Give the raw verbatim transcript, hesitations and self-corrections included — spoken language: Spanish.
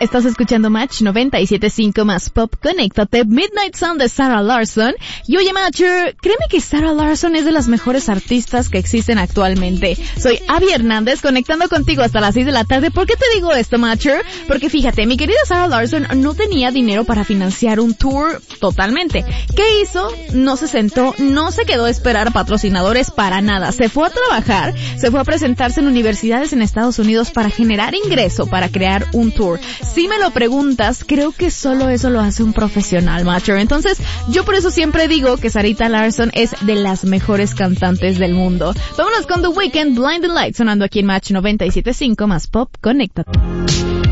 Estás escuchando Match noventa y siete punto cinco más Pop. Conéctate, Midnight Sun de Sarah Larsson. Y oye, Matcher, créeme que Sarah Larsson es de las mejores artistas que existen actualmente. Soy Abby Hernández, conectando contigo hasta las seis de la tarde. ¿Por qué te digo esto, Matcher? Porque fíjate, mi querida Sarah Larsson no tenía dinero para financiar un tour totalmente. ¿Qué hizo? No se sentó, no se quedó a esperar patrocinadores para nada. Se fue a trabajar, se fue a presentarse en universidades en Estados Unidos para generar ingreso, para crear un tour. Si me lo preguntas, creo que solo eso lo hace un profesional, Matcher. Entonces, yo por eso siempre digo que Sarita Larsson es de las mejores cantantes del mundo. Vámonos con The Weeknd, Blinding Lights, sonando aquí en Match noventa y siete punto cinco más Pop. Conéctate.